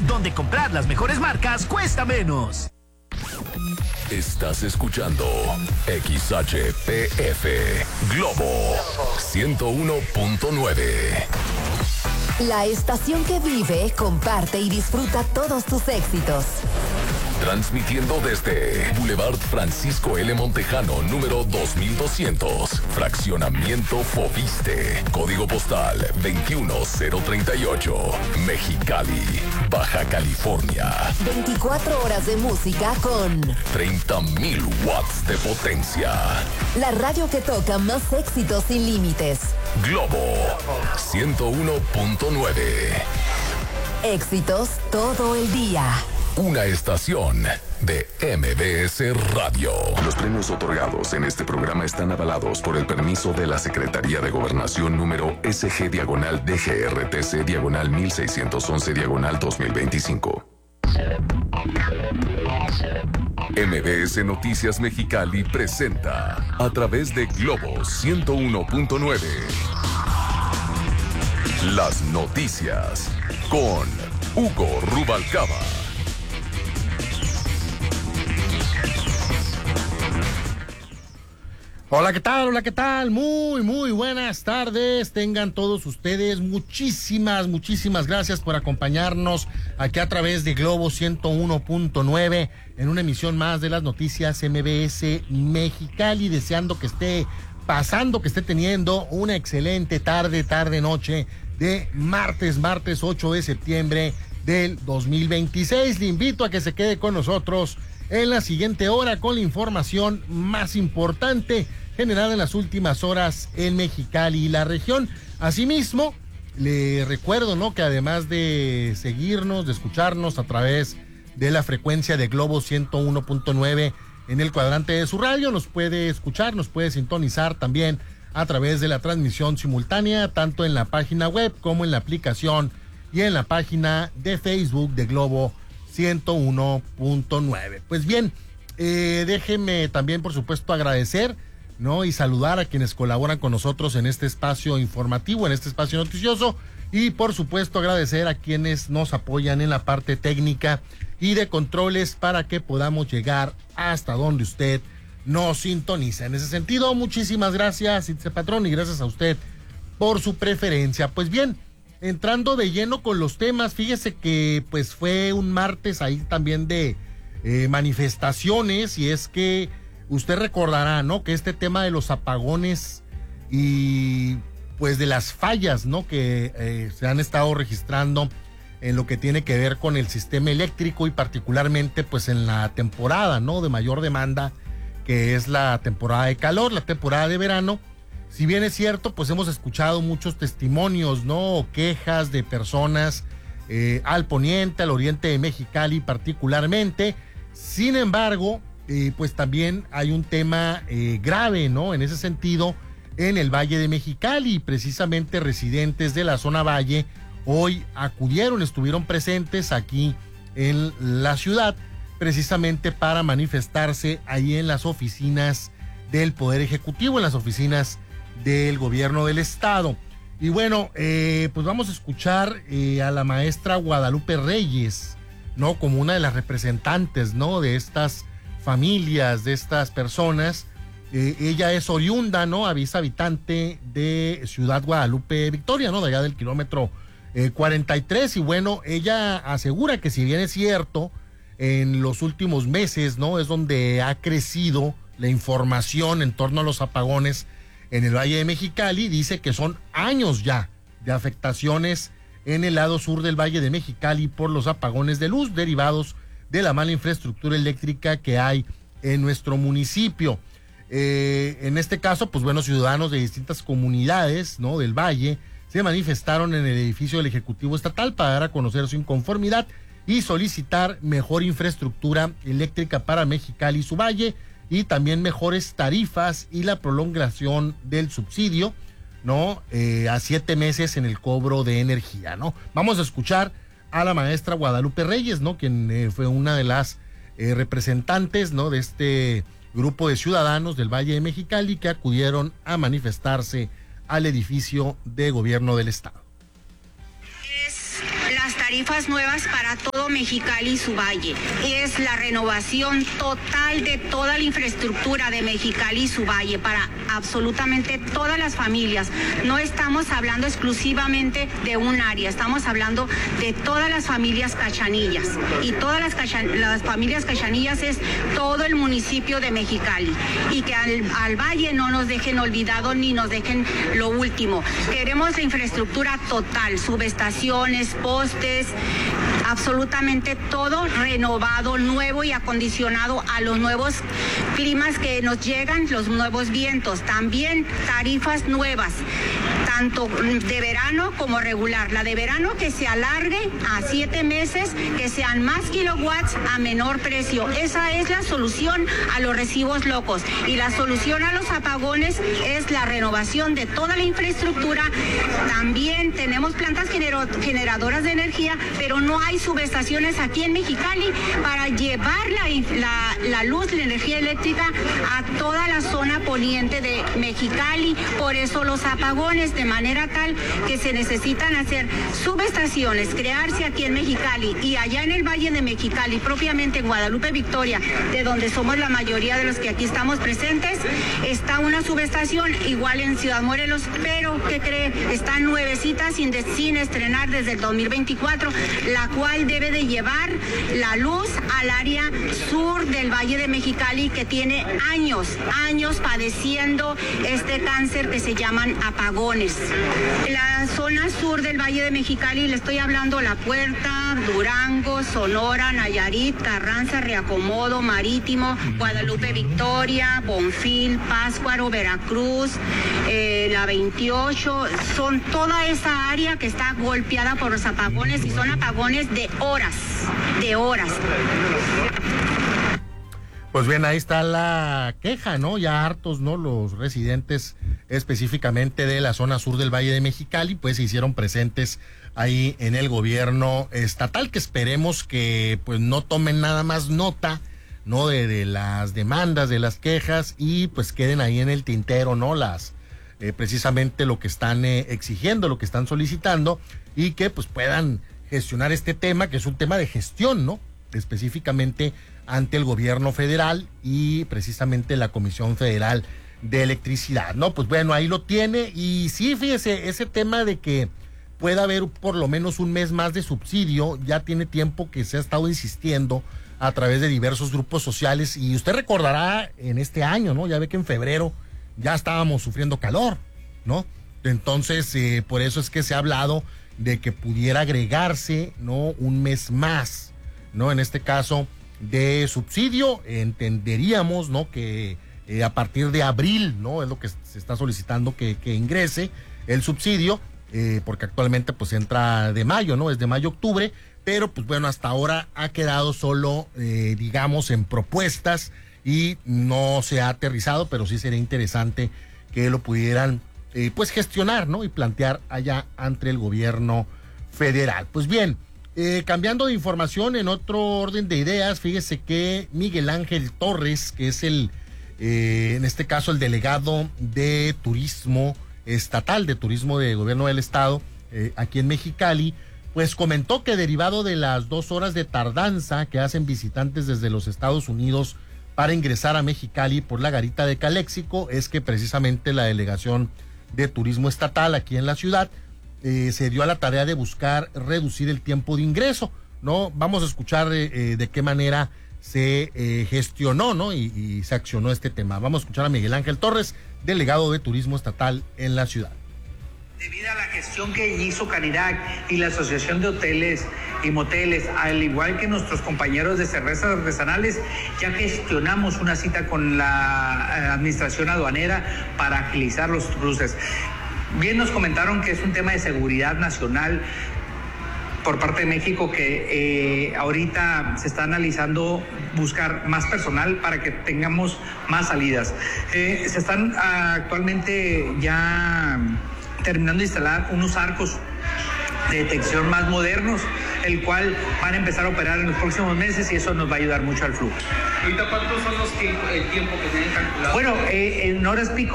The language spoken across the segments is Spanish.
donde comprar las mejores marcas cuesta menos. Estás escuchando XHPF Globo 101.9. La estación que vive, comparte y disfruta todos tus éxitos. Transmitiendo desde Boulevard Francisco L. Montejano, número 2200, Fraccionamiento Foviste, Código Postal 21038, Mexicali, Baja California. 24 horas de música con 30,000 watts de potencia. La radio que toca más éxitos sin límites. Globo 101.9. Éxitos todo el día. Una estación de MBS Radio. Los premios otorgados en este programa están avalados por el permiso de la Secretaría de Gobernación número SG-DGRTC/1611/2025. MBS Noticias Mexicali presenta a través de Globo 101.9 las noticias con Hugo Rubalcaba. Hola, ¿qué tal? Hola, ¿qué tal? Muy buenas tardes. Tengan todos ustedes muchísimas gracias por acompañarnos aquí a través de Globo 101.9 en una emisión más de las noticias MBS Mexicali. Deseando que esté pasando, que esté teniendo una excelente noche de martes 8 de septiembre del 2026. Le invito a que se quede con nosotros en la siguiente hora con la información más importante generada en las últimas horas en Mexicali y la región. Asimismo, le recuerdo, ¿no?, que además de seguirnos, de escucharnos a través de la frecuencia de Globo 101.9 en el cuadrante de su radio, nos puede escuchar, nos puede sintonizar también a través de la transmisión simultánea, tanto en la página web como en la aplicación y en la página de Facebook de Globo 101.9. Pues bien, déjenme también, por supuesto, agradecer, ¿no?, y saludar a quienes colaboran con nosotros en este espacio informativo, en este espacio noticioso, y por supuesto agradecer a quienes nos apoyan en la parte técnica y de controles para que podamos llegar hasta donde usted nos sintoniza. En ese sentido, muchísimas gracias, Itze Patrón, y gracias a usted por su preferencia. Pues bien, entrando de lleno con los temas, fíjese que pues fue un martes ahí también de manifestaciones, y es que usted recordará, ¿no?, que este tema de los apagones y pues de las fallas, ¿no?, que se han estado registrando en lo que tiene que ver con el sistema eléctrico y particularmente pues en la temporada, ¿no?, de mayor demanda, que es la temporada de calor, la temporada de verano. Si bien es cierto, pues hemos escuchado muchos testimonios, ¿no?, o quejas de personas al poniente, al oriente de Mexicali particularmente. Sin embargo, pues también hay un tema grave, ¿no?, en ese sentido, en el Valle de Mexicali. Precisamente residentes de la zona Valle hoy estuvieron presentes aquí en la ciudad, precisamente para manifestarse ahí en las oficinas del Poder Ejecutivo, en las oficinas del gobierno del estado. Y bueno, pues vamos a escuchar a la maestra Guadalupe Reyes, ¿no?, como una de las representantes, ¿no?, de estas familias, de estas personas. Ella es oriunda, ¿no?, habitante de Ciudad Guadalupe Victoria, ¿no?, de allá del kilómetro 43. Y bueno, ella asegura que si bien es cierto, en los últimos meses, ¿no?, es donde ha crecido la información en torno a los apagones en el Valle de Mexicali, dice que son años ya de afectaciones en el lado sur del Valle de Mexicali por los apagones de luz derivados de la mala infraestructura eléctrica que hay en nuestro municipio. En este caso, pues bueno, ciudadanos de distintas comunidades, ¿no?, del Valle se manifestaron en el edificio del Ejecutivo Estatal para dar a conocer su inconformidad y solicitar mejor infraestructura eléctrica para Mexicali y su valle, y también mejores tarifas y la prolongación del subsidio, ¿no?, a 7 meses en el cobro de energía, ¿no? Vamos a escuchar a la maestra Guadalupe Reyes, ¿no?, quien fue una de las representantes, ¿no?, de este grupo de ciudadanos del Valle de Mexicali que acudieron a manifestarse al edificio de gobierno del estado. Las tarifas nuevas para todos todo Mexicali y su valle. Es la renovación total de toda la infraestructura de Mexicali y su valle para absolutamente todas las familias. No estamos hablando exclusivamente de un área, estamos hablando de todas las familias cachanillas. Y todas las familias cachanillas es todo el municipio de Mexicali. Y que al valle no nos dejen olvidado ni nos dejen lo último. Queremos la infraestructura total, subestaciones, postes, absolutamente todo renovado, nuevo y acondicionado a los nuevos climas que nos llegan, los nuevos vientos. También tarifas nuevas, tanto de verano como regular. La de verano que se alargue a 7 meses, que sean más kilowatts a menor precio. Esa es la solución a los recibos locos. Y la solución a los apagones es la renovación de toda la infraestructura. También tenemos plantas generadoras de energía, pero no hay subestaciones aquí en Mexicali para llevar la luz, la energía eléctrica a toda la zona poniente de Mexicali. Por eso los apagones, de manera tal que se necesitan hacer subestaciones, crearse aquí en Mexicali y allá en el Valle de Mexicali, propiamente en Guadalupe Victoria, de donde somos la mayoría de los que aquí estamos presentes, está una subestación igual en Ciudad Morelos, pero ¿qué cree? Está nuevecita sin estrenar desde el 2024, la cual debe de llevar la luz al área sur del Valle de Mexicali, que tiene años padeciendo este cáncer que se llaman apagones. La zona sur del Valle de Mexicali, le estoy hablando La Puerta, Durango, Sonora, Nayarit, Carranza, Reacomodo, Marítimo, Guadalupe Victoria, Bonfil, Pátzcuaro, Veracruz, la 28, son toda esa área que está golpeada por los apagones, y son apagones de horas. Pues bien, ahí está la queja, ¿no? Ya hartos, ¿no? Los residentes específicamente de la zona sur del Valle de Mexicali, pues se hicieron presentes ahí en el gobierno estatal, que esperemos que pues no tomen nada más nota, ¿no? De las demandas, de las quejas, y pues queden ahí en el tintero, ¿no? Precisamente lo que están exigiendo, lo que están solicitando, y que pues puedan gestionar este tema, que es un tema de gestión, ¿no? Específicamente ante el gobierno federal y precisamente la Comisión Federal de Electricidad, ¿no? Pues bueno, ahí lo tiene. Y sí, fíjese, ese tema de que pueda haber por lo menos un mes más de subsidio, ya tiene tiempo que se ha estado insistiendo a través de diversos grupos sociales, y usted recordará en este año, ¿no? Ya ve que en febrero ya estábamos sufriendo calor, ¿no? Entonces, por eso es que se ha hablado de que pudiera agregarse, ¿no? Un mes más, ¿no? En este caso de subsidio, entenderíamos, ¿no? Que a partir de abril, ¿no? Es lo que se está solicitando que ingrese el subsidio, porque actualmente pues entra de mayo, ¿no? Es de mayo-octubre, pero pues bueno, hasta ahora ha quedado solo, digamos, en propuestas y no se ha aterrizado, pero sí sería interesante que lo pudieran pues gestionar, ¿no? Y plantear allá ante el gobierno federal. Pues bien, cambiando de información, en otro orden de ideas, fíjese que Miguel Ángel Torres, que es en este caso el delegado de turismo estatal, de turismo de gobierno del estado, aquí en Mexicali, pues comentó que derivado de las 2 horas de tardanza que hacen visitantes desde los Estados Unidos para ingresar a Mexicali por la garita de Caléxico, es que precisamente la delegación de turismo estatal aquí en la ciudad se dio a la tarea de buscar reducir el tiempo de ingreso, ¿no? Vamos a escuchar de qué manera se gestionó, ¿no? Y se accionó este tema. Vamos a escuchar a Miguel Ángel Torres, delegado de turismo estatal en la ciudad. Debido a la gestión que hizo Canirac y la Asociación de Hoteles y Moteles, al igual que nuestros compañeros de cervezas artesanales, ya gestionamos una cita con la administración aduanera para agilizar los cruces. Bien nos comentaron que es un tema de seguridad nacional por parte de México, que ahorita se está analizando buscar más personal para que tengamos más salidas. Se están actualmente ya terminando de instalar unos arcos de detección más modernos, el cual van a empezar a operar en los próximos meses, y eso nos va a ayudar mucho al flujo. ¿Ahorita cuántos son el tiempo que tienen calculado? Bueno, en horas pico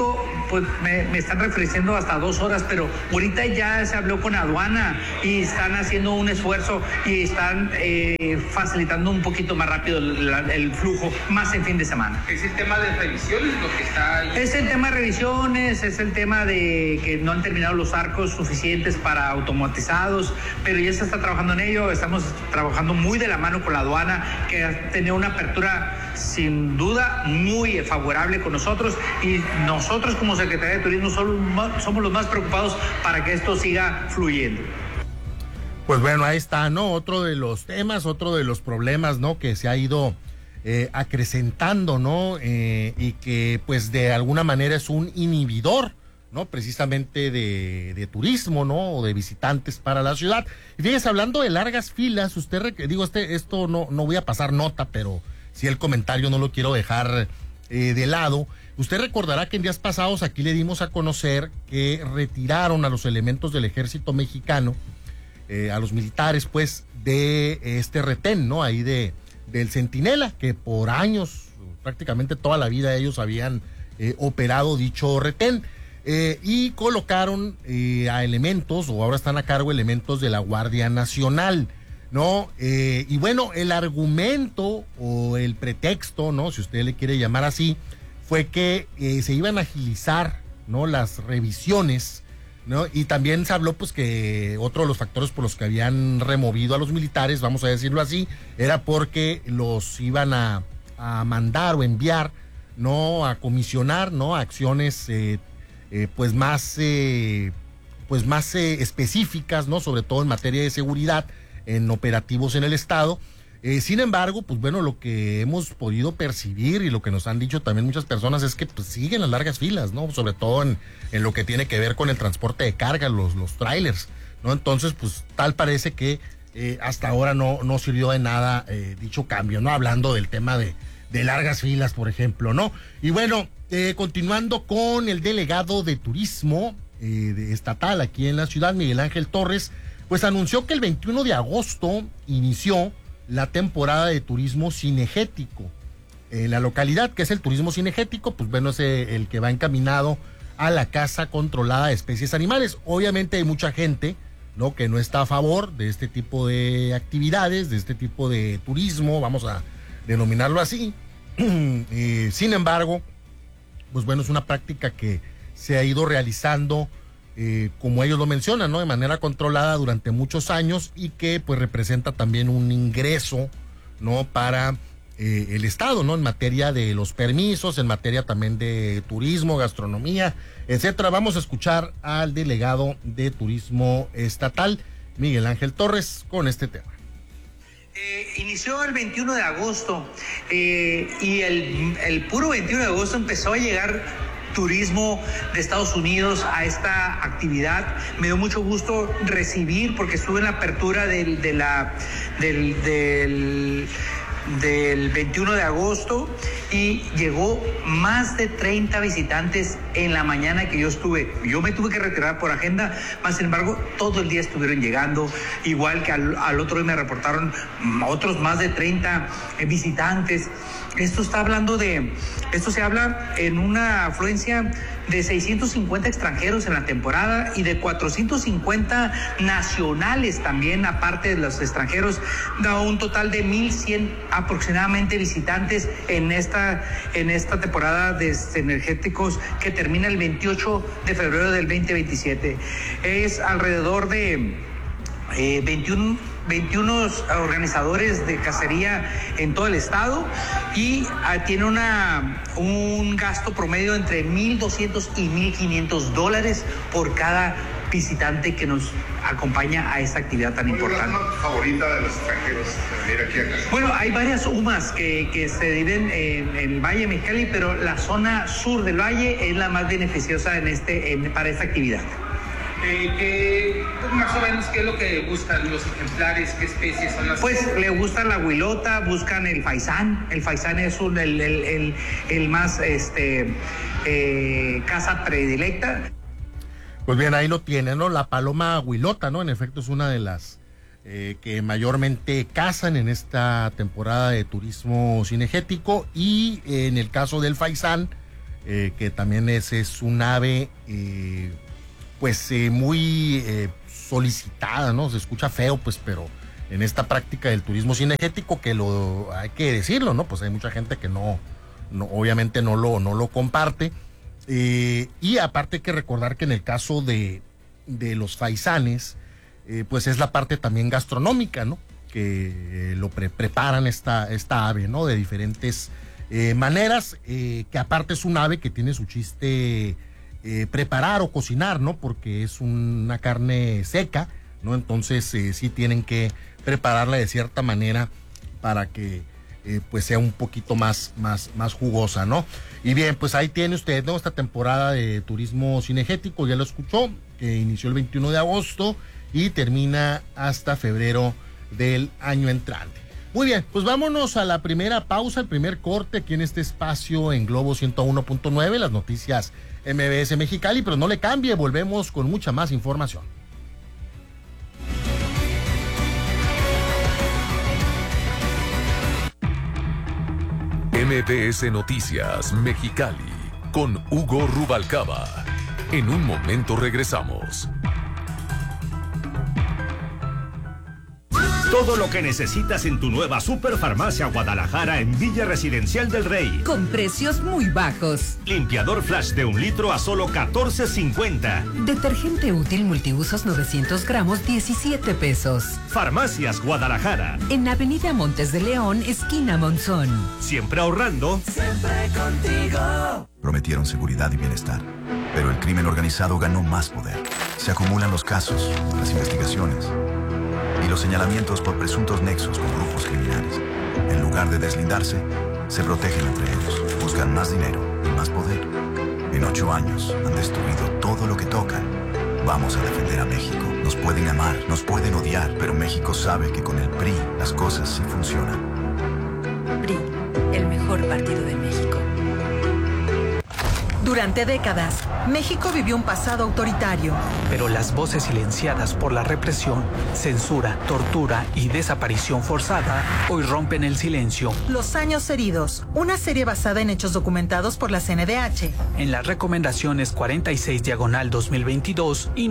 pues me están refiriendo hasta 2 horas, pero ahorita ya se habló con aduana y están haciendo un esfuerzo y están facilitando un poquito más rápido el flujo, más en fin de semana. ¿Es el tema de revisiones lo que está ahí? Es el tema de revisiones, es el tema de que no han terminado los arcos suficientes para automatizados, pero ya se está trabajando en ello. Estamos trabajando muy de la mano con la aduana, que ha tenido una apertura sin duda muy favorable con nosotros, y nosotros como Secretaría de Turismo somos los más preocupados para que esto siga fluyendo. Pues bueno, ahí está, ¿no? Otro de los temas, otro de los problemas, ¿no? Que se ha ido acrecentando, ¿no? Y que pues de alguna manera es un inhibidor, ¿no? Precisamente de turismo, ¿no? O de visitantes para la ciudad. Y fíjese, hablando de largas filas, esto no voy a pasar nota, pero sí el comentario no lo quiero dejar de lado. Usted recordará que en días pasados aquí le dimos a conocer que retiraron a los elementos del ejército mexicano, a los militares, pues, de este retén, ¿no? Ahí del Centinela, que por años, prácticamente toda la vida ellos habían operado dicho retén. Y colocaron a elementos, o ahora están a cargo elementos de la Guardia Nacional, ¿no? Y bueno, el argumento o el pretexto, ¿no? Si usted le quiere llamar así, fue que se iban a agilizar, ¿no? Las revisiones, ¿no? Y también se habló, pues, que otro de los factores por los que habían removido a los militares, vamos a decirlo así, era porque los iban a mandar o enviar, ¿no? A comisionar, ¿no? A acciones pues más específicas, ¿no? Sobre todo en materia de seguridad, en operativos en el estado. Sin embargo, pues bueno, lo que hemos podido percibir y lo que nos han dicho también muchas personas es que pues siguen las largas filas, ¿no? Sobre todo en lo que tiene que ver con el transporte de carga, los trailers, ¿no? Entonces, pues tal parece que hasta ahora no sirvió de nada dicho cambio, ¿no? Hablando del tema de largas filas, por ejemplo, ¿no? Y bueno, continuando con el delegado de turismo estatal aquí en la ciudad, Miguel Ángel Torres, pues anunció que el 21 de agosto inició la temporada de turismo cinegético en la localidad. ¿Qué es el turismo cinegético? Pues bueno, es el que va encaminado a la caza controlada de especies animales. Obviamente hay mucha gente, ¿no? Que no está a favor de este tipo de actividades, de este tipo de turismo, vamos a denominarlo así. Sin embargo, pues bueno, es una práctica que se ha ido realizando, como ellos lo mencionan, ¿no? De manera controlada durante muchos años, y que pues representa también un ingreso, ¿no? Para el Estado, ¿no? En materia de los permisos, en materia también de turismo, gastronomía, etcétera. Vamos a escuchar al delegado de turismo estatal, Miguel Ángel Torres, con este tema. Inició el 21 de agosto y el puro 21 de agosto empezó a llegar turismo de Estados Unidos a esta actividad. Me dio mucho gusto recibir, porque estuve en la apertura del 21 de agosto y llegó más de 30 visitantes en la mañana que yo estuve. Yo me tuve que retirar por agenda, más sin embargo todo el día estuvieron llegando, igual que al otro día me reportaron otros más de 30 visitantes. Esto se habla en una afluencia de 650 extranjeros en la temporada y de 450 nacionales también, aparte de los extranjeros. Da un total de 1,100 aproximadamente visitantes en esta temporada de energéticos que termina el 28 de febrero del 2027. Es alrededor de 21 organizadores de cacería en todo el estado, y tiene un gasto promedio entre $1,200 y $1,500 por cada visitante que nos acompaña a esta actividad tan importante. ¿Cuál es la favorita de los extranjeros de venir aquí a casa? Bueno, hay varias UMAS que se dividen en el Valle Mexicali, pero la zona sur del valle es la más beneficiosa para esta actividad. Más o menos, ¿qué es lo que buscan los ejemplares? ¿Qué especies son las? Pues le gustan la huilota, buscan el faisán. El faisán es el más caza predilecta. Pues bien, ahí lo tiene, ¿no? La paloma huilota, ¿no? En efecto, es una de las que mayormente cazan en esta temporada de turismo cinegético, y en el caso del faisán, que también es un ave muy solicitada, ¿no? Se escucha feo, pues, pero en esta práctica del turismo cinegético, que hay que decirlo, ¿no? Pues hay mucha gente que no obviamente no lo comparte. Y aparte hay que recordar que en el caso de los faisanes, pues es la parte también gastronómica, ¿no? Que lo preparan esta ave, ¿no? De diferentes maneras, que aparte es un ave que tiene su chiste preparar o cocinar, ¿no? Porque es una carne seca, ¿no? Entonces sí tienen que prepararla de cierta manera para que pues sea un poquito más jugosa, ¿no? Y bien, pues ahí tiene usted, ¿no? Esta temporada de turismo cinegético, ya lo escuchó, que inició el 21 de agosto y termina hasta febrero del año entrante. Muy bien, pues vámonos a la primera pausa, el primer corte aquí en este espacio en Globo 101.9, las noticias MBS Mexicali, pero no le cambie, volvemos con mucha más información. MBS Noticias Mexicali con Hugo Rubalcaba. En un momento regresamos. Todo lo que necesitas en tu nueva Superfarmacia Guadalajara en Villa Residencial del Rey. Con precios muy bajos. Limpiador Flash de 1 litro a solo $14.50. Detergente útil multiusos 900 gramos, 17 pesos. Farmacias Guadalajara. En Avenida Montes de León, esquina Monzón. Siempre ahorrando. Siempre contigo. Prometieron seguridad y bienestar, pero el crimen organizado ganó más poder. Se acumulan los casos, las investigaciones y los señalamientos por presuntos nexos con grupos criminales. En lugar de deslindarse, se protegen entre ellos, buscan más dinero y más poder. En 8 años han destruido todo lo que tocan. Vamos a defender a México. Nos pueden amar, nos pueden odiar, pero México sabe que con el PRI las cosas sí funcionan. PRI, el mejor partido de México. Durante décadas, México vivió un pasado autoritario. Pero las voces silenciadas por la represión, censura, tortura y desaparición forzada hoy rompen el silencio. Los años heridos, una serie basada en hechos documentados por la CNDH. En las recomendaciones 46/2022 y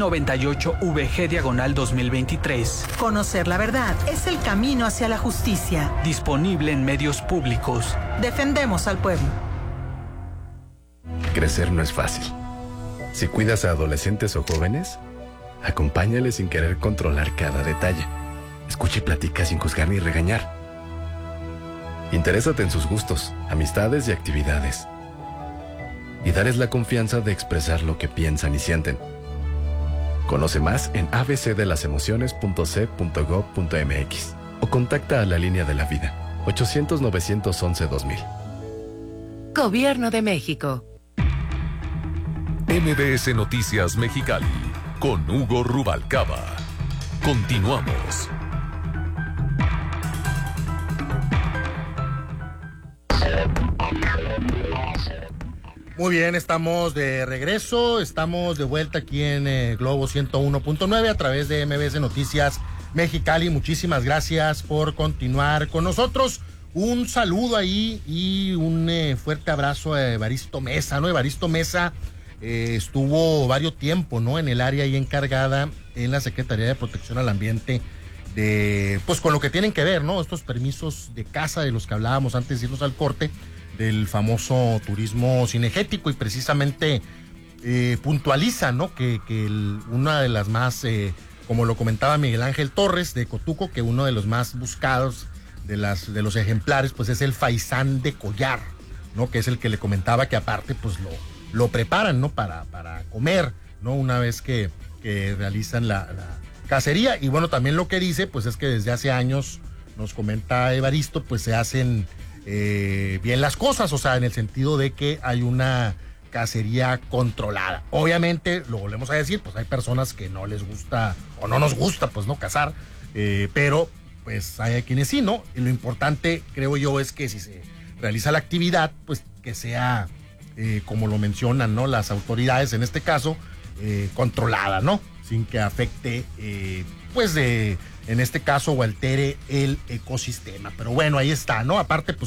98VG/2023. Conocer la verdad es el camino hacia la justicia. Disponible en medios públicos. Defendemos al pueblo. Crecer no es fácil. Si cuidas a adolescentes o jóvenes, acompáñales sin querer controlar cada detalle. Escucha y platica sin juzgar ni regañar. Interésate en sus gustos, amistades y actividades. Y darles la confianza de expresar lo que piensan y sienten. Conoce más en abcdelasemociones.c.gov.mx o contacta a la Línea de la Vida, 800-911-2000. Gobierno de México. MBS Noticias Mexicali con Hugo Rubalcaba. Continuamos. Muy bien, estamos de regreso, estamos de vuelta aquí en Globo 101.9 a través de MBS Noticias Mexicali. Muchísimas gracias por continuar con nosotros. Un saludo ahí y un fuerte abrazo a Evaristo Mesa, ¿no? Evaristo Mesa estuvo varios tiempo, ¿no? En el área ahí encargada en la Secretaría de Protección al Ambiente pues con lo que tienen que ver, ¿no? Estos permisos de caza de los que hablábamos antes de irnos al corte, del famoso turismo cinegético, y precisamente puntualiza, ¿no? Que una de las más, como lo comentaba Miguel Ángel Torres de Cotuco, que uno de los más buscados de los ejemplares, pues es el faisán de collar, ¿no? Que es el que le comentaba que aparte, pues lo preparan, ¿no? Para comer, ¿no? Una vez que realizan la cacería. Y bueno, también lo que dice, pues es que desde hace años, nos comenta Evaristo, pues se hacen bien las cosas, o sea, en el sentido de que hay una cacería controlada. Obviamente, lo volvemos a decir, pues hay personas que no les gusta, o no nos gusta, pues no cazar, pero pues hay quienes sí, ¿no? Y lo importante, creo yo, es que si se realiza la actividad, pues que sea, como lo mencionan, ¿no? Las autoridades, en este caso, controlada, ¿no? Sin que afecte, en este caso, o altere el ecosistema. Pero bueno, ahí está, ¿no? Aparte, pues,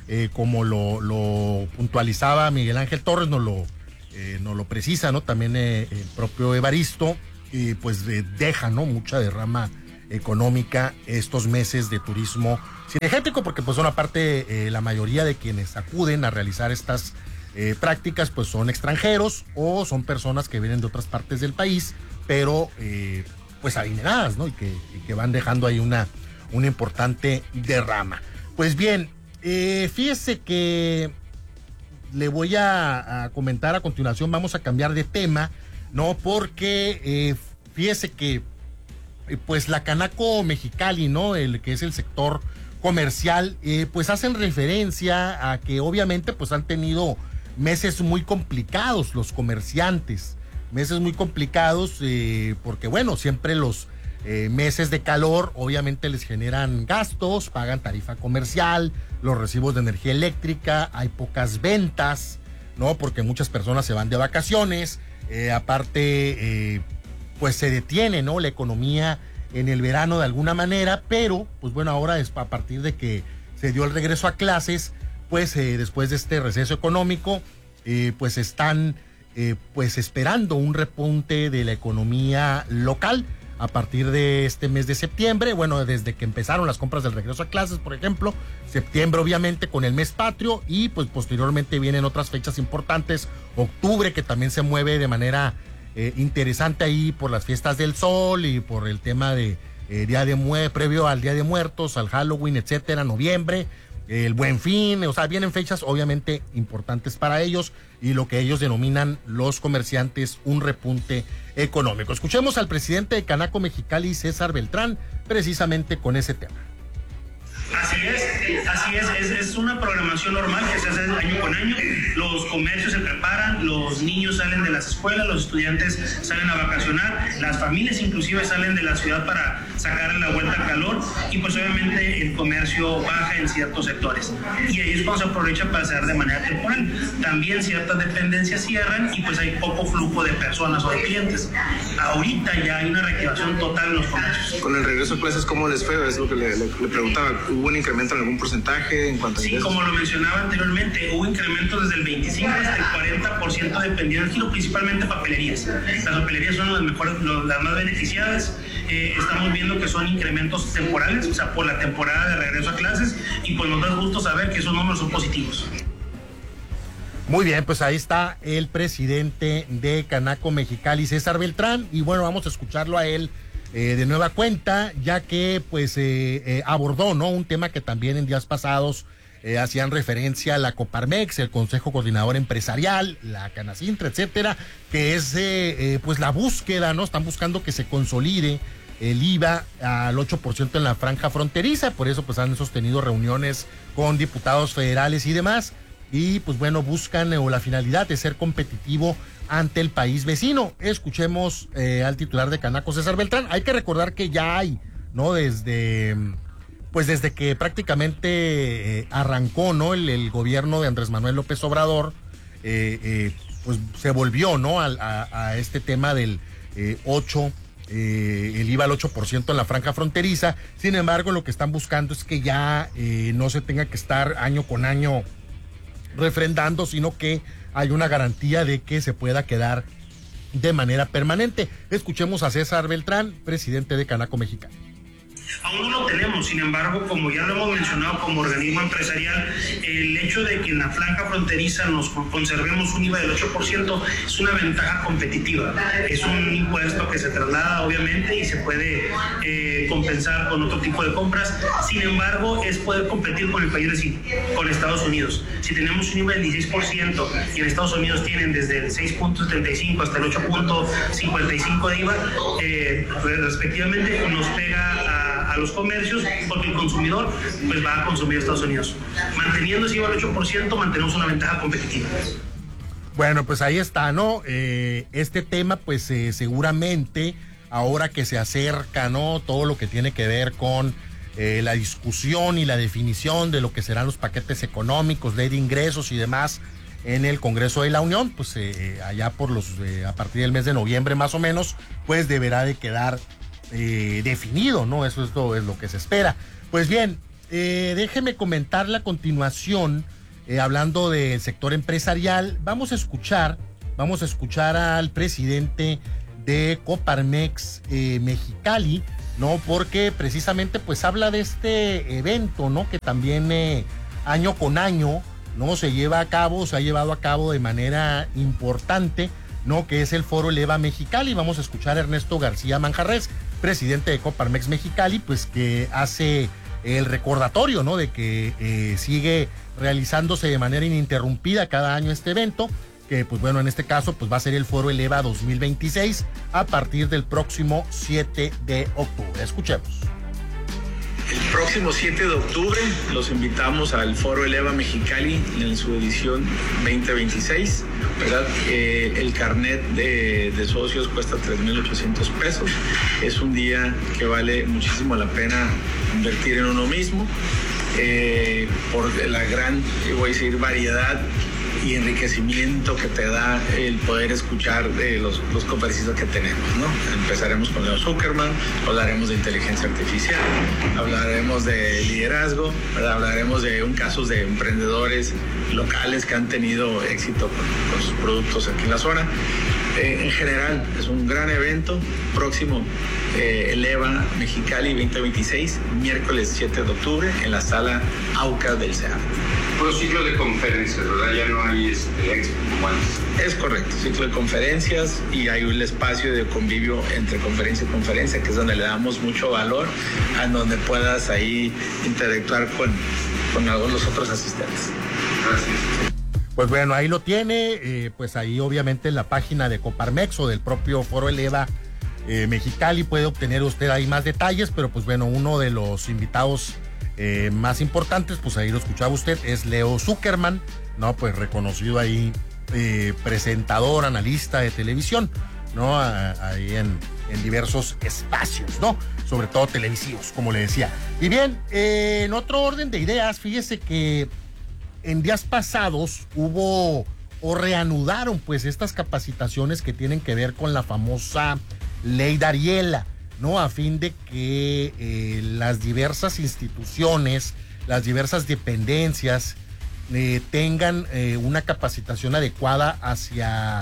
como lo puntualizaba Miguel Ángel Torres, nos lo precisa, ¿no? También el propio Evaristo, pues deja, ¿no? Mucha derrama económica estos meses de turismo cinegético, porque pues son aparte la mayoría de quienes acuden a realizar estas prácticas pues son extranjeros o son personas que vienen de otras partes del país, pero pues adineradas, ¿no? Y que van dejando ahí una importante derrama. Pues bien, fíjese que le voy a comentar a continuación, vamos a cambiar de tema, ¿no? Porque fíjese que pues la Canaco Mexicali, ¿no? El que es el sector comercial, pues hacen referencia a que obviamente pues han tenido meses muy complicados los comerciantes, meses muy complicados porque bueno, siempre los meses de calor obviamente les generan gastos, pagan tarifa comercial, los recibos de energía eléctrica, hay pocas ventas, ¿no? Porque muchas personas se van de vacaciones, aparte pues se detiene, ¿no? La economía en el verano de alguna manera, pero pues bueno, ahora es a partir de que se dio el regreso a clases, pues después de este receso económico, pues están pues esperando un repunte de la economía local a partir de este mes de septiembre, bueno, desde que empezaron las compras del regreso a clases, por ejemplo, septiembre obviamente con el mes patrio y pues posteriormente vienen otras fechas importantes, octubre que también se mueve de manera interesante ahí por las fiestas del sol y por el tema de previo al Día de Muertos, al Halloween, etcétera, noviembre, el Buen Fin, o sea, vienen fechas obviamente importantes para ellos y lo que ellos denominan los comerciantes un repunte económico. Escuchemos al presidente de Canaco Mexicali, César Beltrán, precisamente con ese tema. Así es una programación normal que se hace año con año, los comercios se preparan, los niños salen de las escuelas, los estudiantes salen a vacacionar, las familias inclusive salen de la ciudad para sacarle la vuelta al calor y pues obviamente el comercio baja en ciertos sectores y ahí es cuando se aprovecha para cerrar de manera temporal. También ciertas dependencias cierran y pues hay poco flujo de personas o de clientes. Ahorita ya hay una reactivación total en los comercios. Con el regreso a clases, ¿cómo les fue? Es lo que le preguntaba. ¿Hubo un incremento en algún porcentaje en cuanto a ingresos? Sí, como lo mencionaba anteriormente, hubo incrementos desde el 25 hasta el 40% dependiendo del giro, principalmente papelerías. Las papelerías son las mejores, las más beneficiadas. Estamos viendo que son incrementos temporales, o sea, por la temporada de regreso a clases, y pues nos da gusto saber que esos números son positivos. Muy bien, pues ahí está el presidente de Canaco Mexicali, César Beltrán, y bueno, vamos a escucharlo a él de nueva cuenta, ya que pues abordó, ¿no? Un tema que también en días pasados hacían referencia a la Coparmex, el Consejo Coordinador Empresarial, la Canacintra, etcétera, que es pues la búsqueda, ¿no? Están buscando que se consolide el IVA al 8% en la franja fronteriza, por eso pues han sostenido reuniones con diputados federales y demás, y pues bueno, buscan la finalidad de ser competitivo ante el país vecino. Escuchemos al titular de Canaco, César Beltrán. Hay que recordar que ya hay, ¿no? Desde que prácticamente arrancó, ¿no? El gobierno de Andrés Manuel López Obrador, pues se volvió, ¿no? A este tema del el IVA al 8% en la franja fronteriza. Sin embargo, lo que están buscando es que ya no se tenga que estar año con año refrendando, sino que hay una garantía de que se pueda quedar de manera permanente. Escuchemos a César Beltrán, presidente de Canaco Mexicali. Aún no lo tenemos, sin embargo, como ya lo hemos mencionado como organismo empresarial, el hecho de que en la franja fronteriza nos conservemos un IVA del 8% es una ventaja competitiva. Es un impuesto que se traslada, obviamente, y se puede compensar con otro tipo de compras. Sin embargo, es poder competir con el país vecino, con Estados Unidos. Si tenemos un IVA del 16% y en Estados Unidos tienen desde el 6.75 hasta el 8.55 de IVA, respectivamente, nos pega a los comercios porque el consumidor pues va a consumir en Estados Unidos. Manteniendo ese IVA al 8%, mantenemos una ventaja competitiva. Bueno, pues ahí está, ¿no? Este tema, pues seguramente, ahora que se acerca, ¿no? Todo lo que tiene que ver con la discusión y la definición de lo que serán los paquetes económicos, ley de ingresos y demás en el Congreso de la Unión, pues allá por a partir del mes de noviembre más o menos, pues deberá de quedar definido, ¿no? Eso es lo que se espera. Pues bien, déjeme comentarle a continuación, hablando del sector empresarial, vamos a escuchar al presidente de Coparmex Mexicali, ¿no? Porque precisamente pues habla de este evento, ¿no? Que también año con año, ¿no? Se ha llevado a cabo de manera importante, ¿no? Que es el Foro Eleva Mexicali. Vamos a escuchar a Ernesto García Manjarres, presidente de Coparmex Mexicali, pues que hace el recordatorio, ¿no? De que sigue realizándose de manera ininterrumpida cada año este evento, que pues bueno, en este caso pues va a ser el Foro Eleva 2026 a partir del próximo 7 de octubre. Escuchemos. El próximo 7 de octubre los invitamos al Foro Eleva Mexicali en su edición 2026, ¿verdad? El carnet de socios cuesta 3,800 pesos. Es un día que vale muchísimo la pena invertir en uno mismo, por la gran, voy a decir, variedad y enriquecimiento que te da el poder escuchar de los conferencistas que tenemos, ¿no? Empezaremos con Leo Zuckerman, hablaremos de inteligencia artificial, hablaremos de liderazgo, ¿verdad? Hablaremos de casos de emprendedores locales que han tenido éxito con sus productos aquí en la zona. En general, es un gran evento. Próximo Eleva Mexicali 2026, miércoles 7 de octubre, en la sala Aucas del CEART. Puro ciclo de conferencias, ¿verdad? Ya no hay expo como antes. Es correcto, ciclo de conferencias, y hay un espacio de convivio entre conferencia y conferencia, que es donde le damos mucho valor, a donde puedas ahí interactuar con algunos de los otros asistentes. Gracias. Pues bueno, ahí lo tiene, pues ahí obviamente en la página de Coparmex o del propio Foro Eleva Mexicali puede obtener usted ahí más detalles, pero pues bueno, uno de los invitados más importantes, pues ahí lo escuchaba usted, es Leo Zuckerman, ¿no? Pues reconocido ahí presentador, analista de televisión, ¿no? Ahí en diversos espacios, ¿no? Sobre todo televisivos, como le decía. Y bien, en otro orden de ideas, fíjese que en días pasados hubo o reanudaron pues estas capacitaciones que tienen que ver con la famosa Ley Dariela, ¿no? A fin de que las diversas instituciones, las diversas dependencias tengan una capacitación adecuada hacia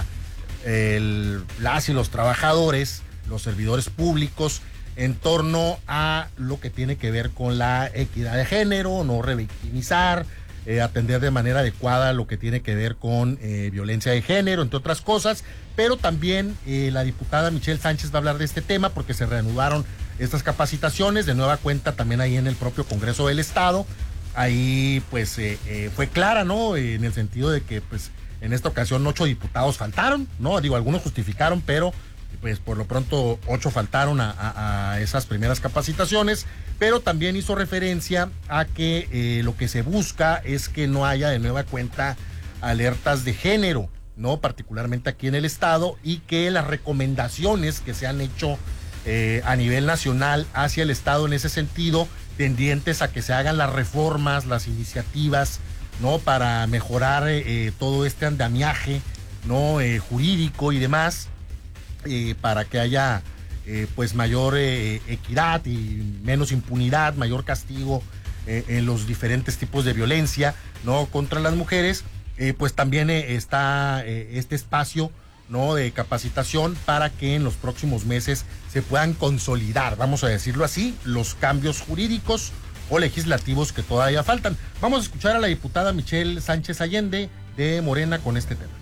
las y los trabajadores, los servidores públicos, en torno a lo que tiene que ver con la equidad de género, no revictimizar, atender de manera adecuada lo que tiene que ver con violencia de género, entre otras cosas, pero también la diputada Michelle Sánchez va a hablar de este tema porque se reanudaron estas capacitaciones de nueva cuenta también ahí en el propio Congreso del Estado. Ahí pues fue clara, ¿no? En el sentido de que pues en esta ocasión 8 diputados faltaron, ¿no? Digo, algunos justificaron, pero pues por lo pronto 8 faltaron a esas primeras capacitaciones, pero también hizo referencia a que lo que se busca es que no haya de nueva cuenta alertas de género, ¿no? Particularmente aquí en el Estado, y que las recomendaciones que se han hecho a nivel nacional hacia el Estado en ese sentido, tendientes a que se hagan las reformas, las iniciativas, ¿no? Para mejorar todo este andamiaje, ¿no? Jurídico y demás, para que haya pues mayor equidad y menos impunidad, mayor castigo en los diferentes tipos de violencia, ¿no? Contra las mujeres, pues también está este espacio, ¿no? De capacitación para que en los próximos meses se puedan consolidar, vamos a decirlo así, los cambios jurídicos o legislativos que todavía faltan. Vamos a escuchar a la diputada Michelle Sánchez Allende de Morena con este tema.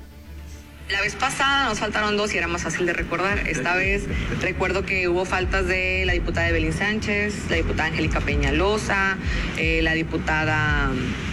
La vez pasada nos faltaron 2 y era más fácil de recordar. Esta vez recuerdo que hubo faltas de la diputada Evelyn Sánchez, la diputada Angélica Peñalosa, la diputada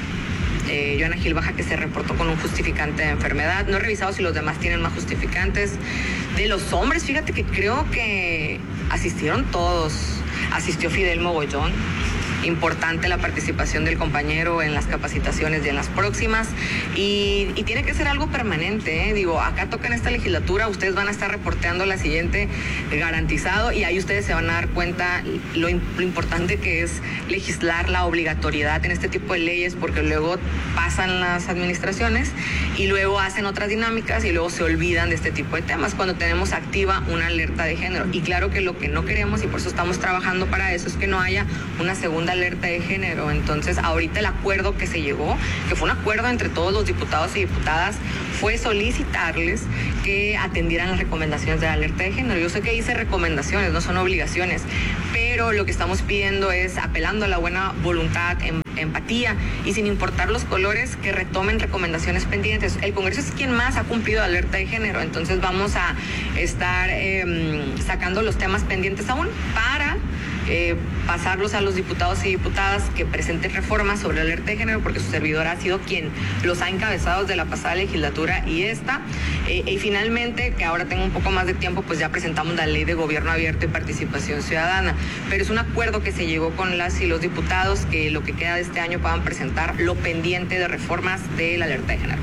Joana Gil Baja, que se reportó con un justificante de enfermedad. No he revisado si los demás tienen más justificantes. De los hombres, fíjate que creo que asistieron todos. Asistió Fidel Mogollón. Importante la participación del compañero en las capacitaciones y en las próximas, y tiene que ser algo permanente, ¿eh? Digo, acá toca en esta legislatura, ustedes van a estar reporteando la siguiente garantizado, y ahí ustedes se van a dar cuenta lo importante que es legislar la obligatoriedad en este tipo de leyes, porque luego pasan las administraciones y luego hacen otras dinámicas y luego se olvidan de este tipo de temas cuando tenemos activa una alerta de género. Y claro que lo que no queremos, y por eso estamos trabajando para eso, es que no haya una segunda de alerta de género. Entonces, ahorita el acuerdo que se llegó, que fue un acuerdo entre todos los diputados y diputadas, fue solicitarles que atendieran las recomendaciones de la alerta de género. Yo sé que hice recomendaciones, no son obligaciones, pero lo que estamos pidiendo es, apelando a la buena voluntad, empatía y sin importar los colores, que retomen recomendaciones pendientes. El Congreso es quien más ha cumplido la alerta de género, entonces vamos a estar sacando los temas pendientes aún para pasarlos a los diputados y diputadas que presenten reformas sobre la alerta de género, porque su servidora ha sido quien los ha encabezado desde la pasada legislatura y esta. Y finalmente, que ahora tengo un poco más de tiempo, pues ya presentamos la ley de gobierno abierto y participación ciudadana. Pero es un acuerdo que se llegó con las y los diputados, que lo que queda de este año puedan presentar lo pendiente de reformas de la alerta de género.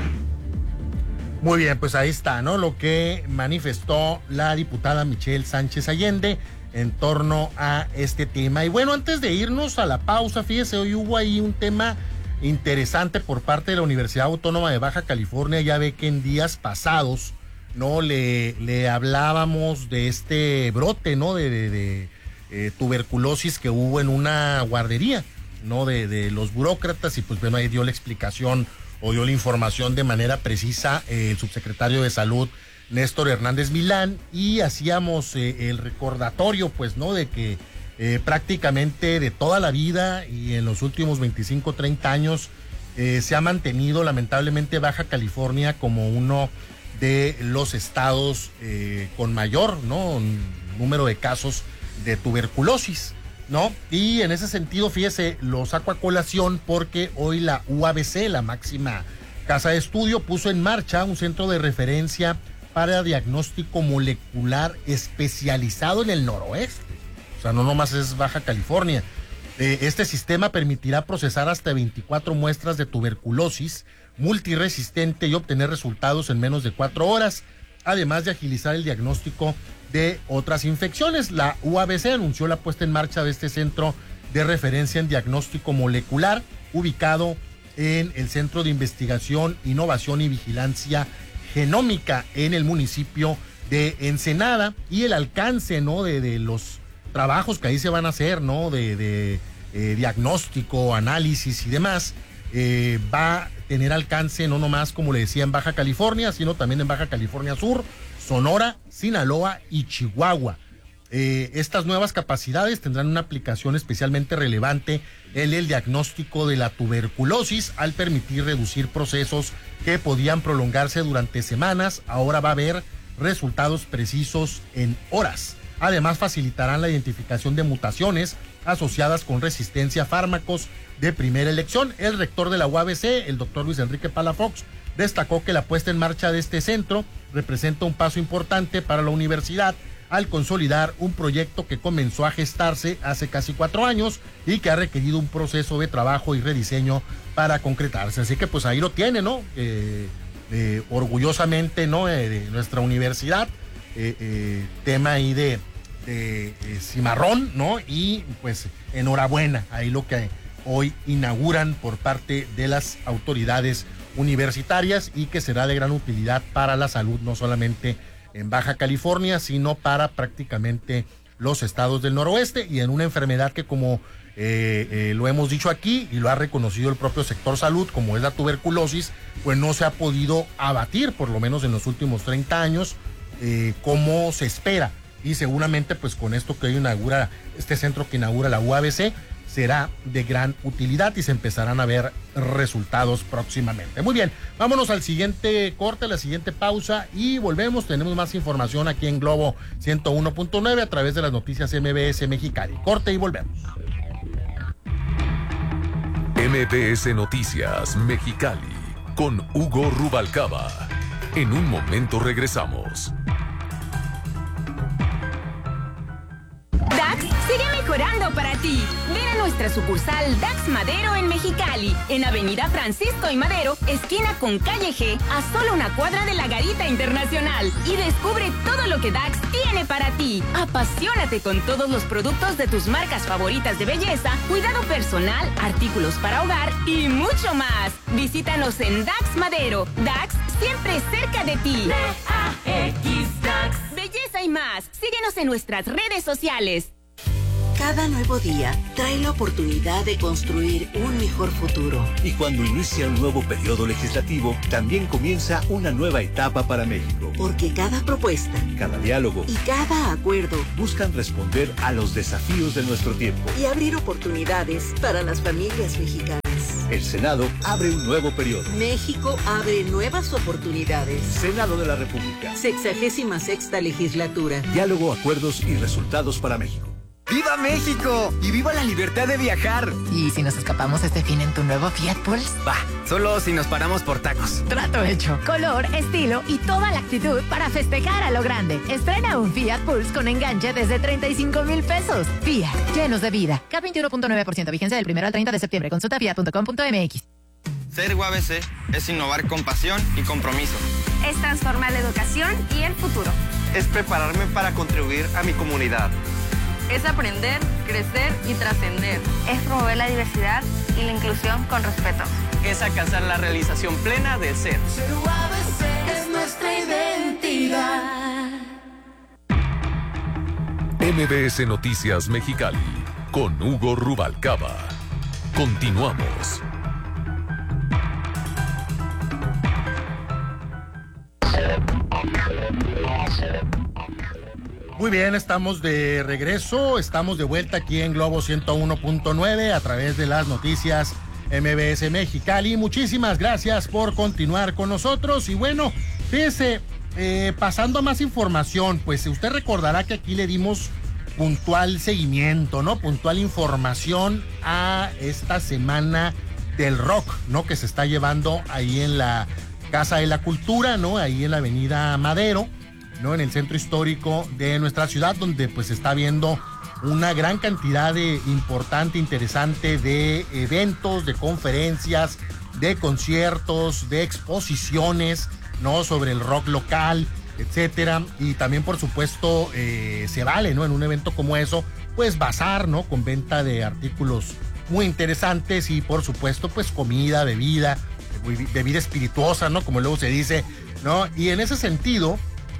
Muy bien, pues ahí está, ¿no? Lo que manifestó la diputada Michelle Sánchez Allende en torno a este tema. Y bueno, antes de irnos a la pausa, fíjese, hoy hubo ahí un tema interesante por parte de la Universidad Autónoma de Baja California. Ya ve que en días pasados, ¿no? Le hablábamos de este brote, ¿no? De tuberculosis que hubo en una guardería, ¿no? De los burócratas, y pues bueno, ahí dio la explicación o dio la información de manera precisa el subsecretario de Salud, Néstor Hernández Milán, y hacíamos el recordatorio, pues, ¿no? De que prácticamente de toda la vida y en los últimos 25, 30 años se ha mantenido lamentablemente Baja California como uno de los estados con mayor, ¿no? Número de casos de tuberculosis, ¿no? Y en ese sentido, fíjese, lo saco a colación porque hoy la UABC, la máxima casa de estudio, puso en marcha un centro de referencia para diagnóstico molecular especializado en el noroeste. O sea, no nomás es Baja California. Este sistema permitirá procesar hasta 24 muestras de tuberculosis multiresistente y obtener resultados en menos de 4 horas, además de agilizar el diagnóstico de otras infecciones. La UABC anunció la puesta en marcha de este centro de referencia en diagnóstico molecular, ubicado en el Centro de Investigación, Innovación y Vigilancia Genómica en el municipio de Ensenada, y el alcance, ¿no? de los trabajos que ahí se van a hacer, ¿no? de diagnóstico, análisis y demás, va a tener alcance no nomás, como le decía, en Baja California, sino también en Baja California Sur, Sonora, Sinaloa y Chihuahua. Estas nuevas capacidades tendrán una aplicación especialmente relevante en el diagnóstico de la tuberculosis, al permitir reducir procesos que podían prolongarse durante semanas. Ahora va a haber resultados precisos en horas. Además, facilitarán la identificación de mutaciones asociadas con resistencia a fármacos de primera elección. El rector de la UABC, el doctor Luis Enrique Palafox, destacó que la puesta en marcha de este centro representa un paso importante para la universidad al consolidar un proyecto que comenzó a gestarse hace casi 4 años y que ha requerido un proceso de trabajo y rediseño para concretarse. Así que pues ahí lo tiene, ¿no? Orgullosamente, ¿no? De nuestra universidad, tema ahí de cimarrón, ¿no? Y pues enhorabuena, ahí lo que hoy inauguran por parte de las autoridades universitarias, y que será de gran utilidad para la salud, no solamente en Baja California, sino para prácticamente los estados del noroeste, y en una enfermedad que, como lo hemos dicho aquí y lo ha reconocido el propio sector salud, como es la tuberculosis, pues no se ha podido abatir, por lo menos en los últimos 30 años, como se espera. Y seguramente pues con esto que hoy inaugura, este centro que inaugura la UABC, será de gran utilidad y se empezarán a ver resultados próximamente. Muy bien, vámonos al siguiente corte, la siguiente pausa, y volvemos. Tenemos más información aquí en Globo 101.9 a través de las noticias MBS Mexicali. Corte y volvemos. MBS Noticias Mexicali con Hugo Rubalcaba. En un momento regresamos. DAX sigue mejorando para ti. Ven a nuestra sucursal DAX Madero en Mexicali, en Avenida Francisco y Madero, esquina con Calle G, a solo una cuadra de la Garita Internacional, y descubre todo lo que DAX tiene para ti. Apasionate con todos los productos de tus marcas favoritas de belleza, cuidado personal, artículos para hogar y mucho más. Visítanos en DAX Madero. DAX, siempre cerca de ti. DAX. Belleza y más. Síguenos en nuestras redes sociales. Cada nuevo día trae la oportunidad de construir un mejor futuro. Y cuando inicia un nuevo periodo legislativo, también comienza una nueva etapa para México. Porque cada propuesta, cada diálogo y cada acuerdo buscan responder a los desafíos de nuestro tiempo y abrir oportunidades para las familias mexicanas. El Senado abre un nuevo periodo. México abre nuevas oportunidades. Senado de la República. 66ª legislatura. Diálogo, acuerdos y resultados para México. ¡Viva México! ¡Y viva la libertad de viajar! ¿Y si nos escapamos este fin en tu nuevo Fiat Pulse? Va, solo si nos paramos por tacos. Trato hecho. Color, estilo y toda la actitud para festejar a lo grande. Estrena un Fiat Pulse con enganche desde 35,000 pesos. Fiat, llenos de vida. K21.9%, vigencia del 1 al 30 de septiembre. Consulta fiat.com.mx. Ser UABC es innovar con pasión y compromiso. Es transformar la educación y el futuro. Es prepararme para contribuir a mi comunidad. Es aprender, crecer y trascender. Es promover la diversidad y la inclusión con respeto. Es alcanzar la realización plena del ser. Ser UABC es nuestra identidad. MBS Noticias Mexicali con Hugo Rubalcaba. Continuamos. Muy bien, estamos de regreso, estamos de vuelta aquí en Globo 101.9 a través de las noticias MBS Mexicali. Muchísimas gracias por continuar con nosotros y bueno, fíjese, pasando a más información, pues usted recordará que aquí le dimos puntual seguimiento, ¿no? Puntual información a esta semana del rock, ¿no? Que se está llevando ahí en la Casa de la Cultura, ¿no? Ahí en la Avenida Madero, ¿no? En el centro histórico de nuestra ciudad, donde pues está viendo una gran cantidad de importante, interesante de eventos, de conferencias, de conciertos, de exposiciones, ¿no? Sobre el rock local, etcétera. Y también, por supuesto, se vale, ¿no? En un evento como eso, pues bazar, ¿no? Con venta de artículos muy interesantes y, por supuesto, pues comida, bebida espirituosa, ¿no? Como luego se dice, ¿no? Y en ese sentido,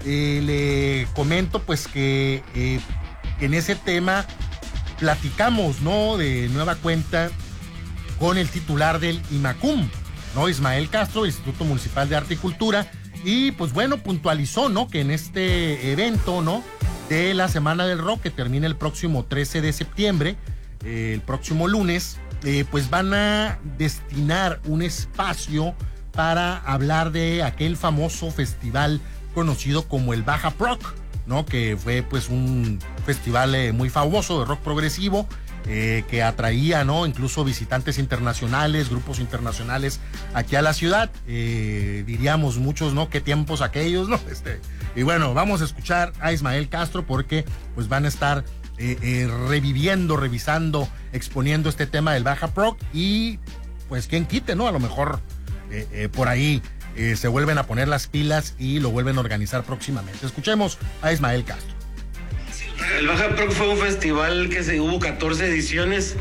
le comento pues que en ese tema platicamos, ¿no? De nueva cuenta con el titular del IMACUM, ¿no? Ismael Castro, Instituto Municipal de Arte y Cultura, y pues bueno, puntualizó, ¿no? Que en este evento, ¿no? De la Semana del Rock, que termina el próximo 13 de septiembre, el próximo lunes, pues van a destinar un espacio para hablar de aquel famoso festival conocido como el Baja Proc, ¿no? Que fue pues un festival muy famoso de rock progresivo, que atraía, ¿no? Incluso visitantes internacionales, grupos internacionales aquí a la ciudad, diríamos muchos, ¿no? Qué tiempos aquellos, ¿no? Y bueno, vamos a escuchar a Ismael Castro porque pues van a estar reviviendo, revisando, exponiendo este tema del Baja Proc y pues quién quite, ¿no? A lo mejor por ahí se vuelven a poner las pilas y lo vuelven a organizar próximamente. Escuchemos a Ismael Castro. El Baja Proc fue un festival que hubo 14 ediciones,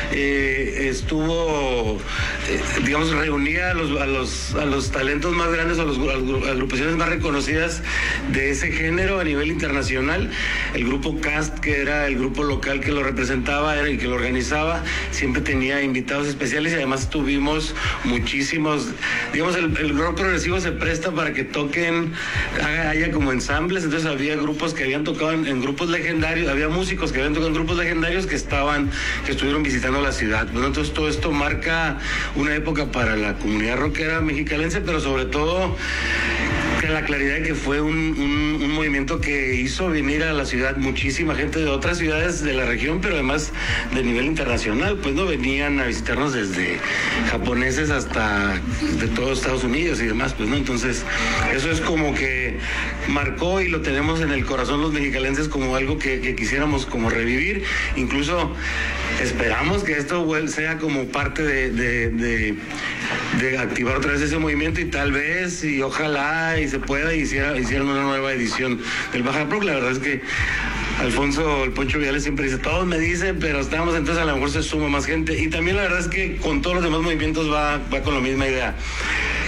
estuvo, digamos, reunía a los talentos más grandes, a las agrupaciones más reconocidas de ese género a nivel internacional. El grupo Cast, que era el grupo local que lo representaba y que lo organizaba, siempre tenía invitados especiales y además tuvimos muchísimos, digamos, el rock progresivo se presta para que toquen, haya como ensambles, entonces había grupos que habían tocado en grupos legendarios, había músicos que habían tocado en grupos legendarios que estuvieron visitando la ciudad. Bueno, entonces todo esto marca una época para la comunidad rockera mexicalense, pero sobre todo que la claridad de que fue un movimiento que hizo venir a la ciudad muchísima gente de otras ciudades de la región, pero además de nivel internacional, pues no venían a visitarnos desde japoneses hasta de todos Estados Unidos y demás, pues no, entonces eso es como que marcó y lo tenemos en el corazón los mexicalenses como algo que quisiéramos como revivir, incluso esperamos que esto sea como parte de activar otra vez ese movimiento y tal vez y ojalá y se pueda hicieran una nueva edición del Baja Proc. La verdad es que Alfonso, el Poncho Viales siempre dice, todos me dicen, pero estamos, entonces a lo mejor se suma más gente. Y también la verdad es que con todos los demás movimientos va con la misma idea.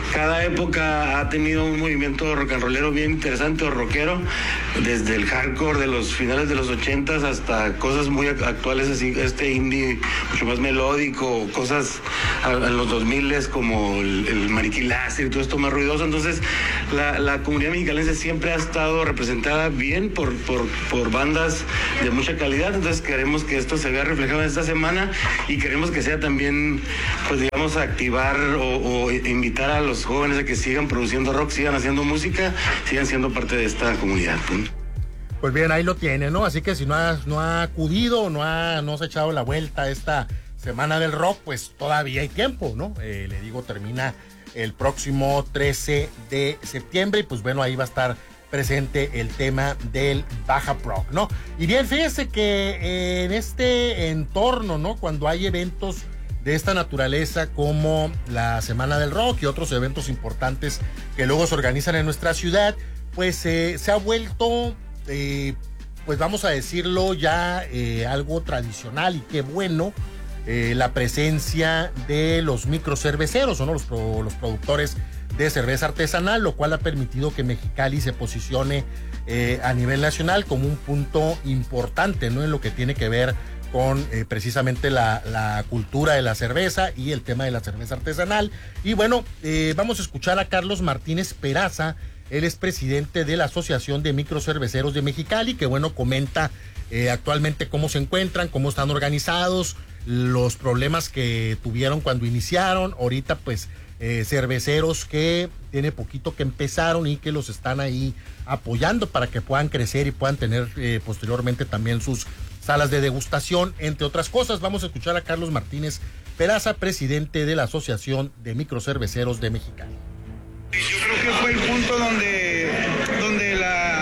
cada época ha tenido un movimiento rock and rollero bien interesante o rockero, desde el hardcore de los finales de los 80s hasta cosas muy actuales, así indie mucho más melódico, cosas en los 2000s como el Mariquí Láser y todo esto más ruidoso. Entonces la comunidad mexicalense siempre ha estado representada bien por bandas de mucha calidad. Entonces queremos que esto se vea reflejado en esta semana y queremos que sea también, pues digamos, activar o invitar a los jóvenes a que sigan produciendo rock, sigan haciendo música, sigan siendo parte de esta comunidad. Pues bien, ahí lo tiene, ¿no? Así que si no ha acudido, no se ha echado la vuelta a esta Semana del Rock, pues todavía hay tiempo, ¿no? Le digo, termina el próximo 13 de septiembre y pues bueno, ahí va a estar presente el tema del Baja Prog, ¿no? Y bien, fíjese que en este entorno, ¿no? Cuando hay eventos de esta naturaleza como la Semana del Rock y otros eventos importantes que luego se organizan en nuestra ciudad, pues se ha vuelto, pues vamos a decirlo ya, algo tradicional, y qué bueno, la presencia de los microcerveceros, ¿no? Los productores de cerveza artesanal, lo cual ha permitido que Mexicali se posicione a nivel nacional como un punto importante, ¿no? En lo que tiene que ver con precisamente la cultura de la cerveza y el tema de la cerveza artesanal. Y bueno, vamos a escuchar a Carlos Martínez Peraza. Él es presidente de la Asociación de Microcerveceros de Mexicali, que bueno, comenta actualmente cómo se encuentran, cómo están organizados, los problemas que tuvieron cuando iniciaron. Ahorita pues cerveceros que tiene poquito que empezaron y que los están ahí apoyando para que puedan crecer y puedan tener posteriormente también sus salas de degustación, entre otras cosas. Vamos a escuchar a Carlos Martínez Peraza, presidente de la Asociación de Microcerveceros de Mexicali. Yo creo que fue el punto donde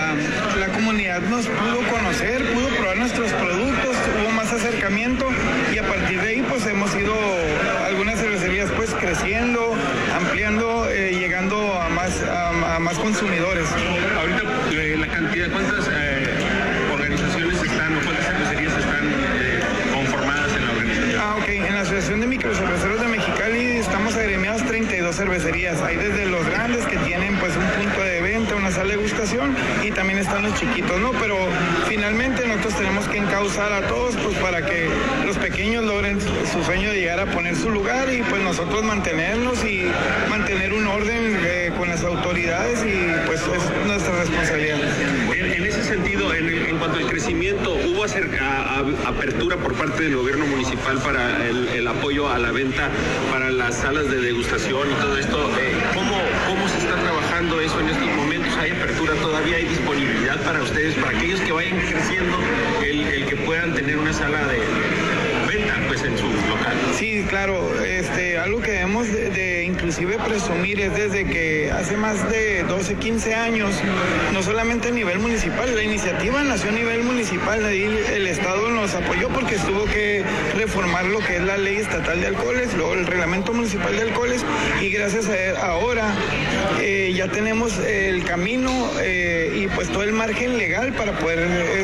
la comunidad nos pudo conocer, pudo probar nuestros productos, hubo más acercamiento y a partir de ahí pues hemos ido algunas cervecerías pues creciendo, ampliando, llegando a más consumidores. Ahorita la cantidad, ¿cuántas organizaciones están o cuántas cervecerías están conformadas en la organización? Ok, en la Asociación de Microcerveceros de Mexicali estamos agremiados 32 cervecerías. Hay desde los grandes que tienen pues un punto de venta, una sala de degustación, y también están los chiquitos, ¿no? Pero finalmente nosotros tenemos que encauzar a todos pues para que los pequeños logren su sueño de llegar a poner su lugar y pues nosotros mantenernos y mantener un orden con las autoridades, y pues es nuestra responsabilidad. En ese sentido, en cuanto al crecimiento, ¿hubo apertura por parte del gobierno municipal para el apoyo a la venta para las salas de degustación y todo esto? ¿Cómo se está trabajando eso en estos momentos? ¿Hay apertura todavía? ¿Hay disponibilidad para ustedes, para aquellos que vayan creciendo, el que puedan tener una sala de venta pues en su local? Sí, claro, algo que debemos de inclusive presumir es desde que hace más de 12, 15 años, no solamente a nivel municipal, la iniciativa nació a nivel municipal, ahí el Estado nos apoyó porque tuvo que reformar lo que es la ley estatal de alcoholes, luego el reglamento municipal de alcoholes, y gracias a ahora ya tenemos el camino y pues todo el margen legal para poder,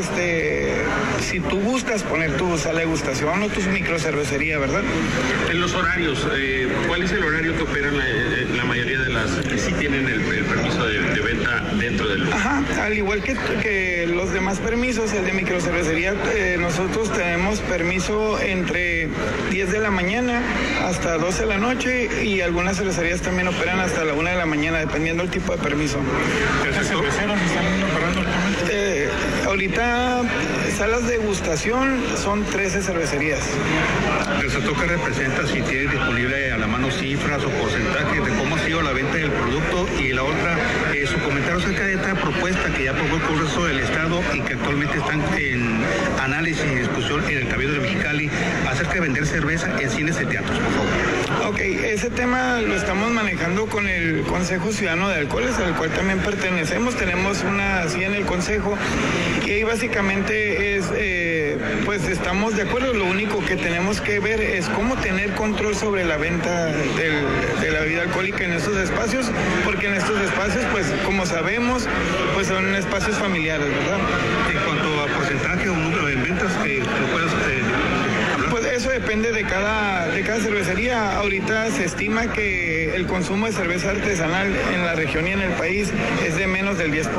si tú buscas poner tu sala de degustación o tu microcervecería, ¿verdad? En los horarios, ¿cuál es el horario que operan la mayoría de las que sí tienen el permiso de venta dentro del lugar? Ajá, al igual que los demás permisos, el de microcervecería, nosotros tenemos permiso entre 10 de la mañana hasta 12 de la noche, y algunas cervecerías también operan hasta la 1 de la mañana, dependiendo del tipo de permiso. ¿Cuántos cerveceros están operando actualmente? Ahorita salas de degustación son 13 cervecerías. ¿Esto qué representa, si tiene disponible a la mano cifras o porcentajes de cómo ha sido la venta del producto? Y la otra, su comentario acerca de esta propuesta que ya aprobó el Congreso del Estado y que actualmente están en análisis y discusión en el Cabildo de Mexicali acerca de vender cerveza en cines y teatros, por favor. Ok, ese tema lo estamos manejando con el Consejo Ciudadano de Alcoholes, al cual también pertenecemos. Tenemos una silla en el Consejo y ahí básicamente es, pues estamos de acuerdo. Lo único que tenemos que ver es cómo tener control sobre la venta de la bebida alcohólica en estos espacios, porque en estos espacios, pues como sabemos, pues son espacios familiares, ¿verdad? En cuanto a porcentaje o número de ventas, que lo puedas hablar. Pues eso depende de cada cervecería. Ahorita se estima que el consumo de cerveza artesanal en la región y en el país es de menos del 10%.